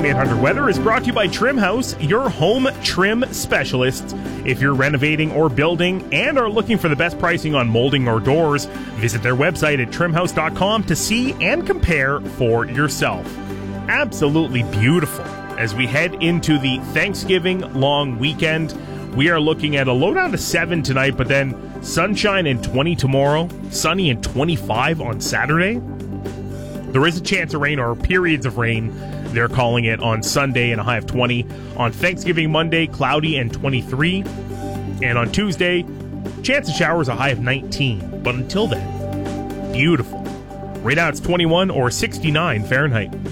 800 Weather is brought to you by Trim House, your home trim specialists. If you're renovating or building and are looking for the best pricing on molding or doors, visit their website at trimhouse.com to see and compare for yourself. Absolutely beautiful. As we head into the Thanksgiving long weekend, we are looking at a low down to 7 tonight, but then sunshine and 20 tomorrow, sunny and 25 on Saturday. There is a chance of rain or periods of rain, they're calling it, on Sunday and a high of 20. On Thanksgiving Monday, cloudy and 23. And on Tuesday, chance of showers, a high of 19. But until then, beautiful. Right now it's 21 or 69 Fahrenheit.